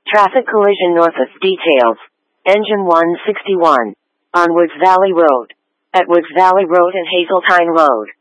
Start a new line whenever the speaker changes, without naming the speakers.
Traffic collision north of details. Engine 161. On Woods Valley Road. At Woods Valley Road and Hazeltine Road.